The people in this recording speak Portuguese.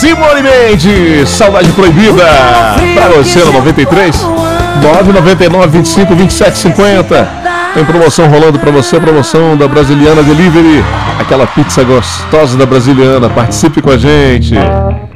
Simone Mendes, Saudade Proibida, pra você no 93, 999 25 27 50. Tem promoção rolando pra você, promoção da Brasiliana Delivery, aquela pizza gostosa da Brasiliana. Participe com a gente.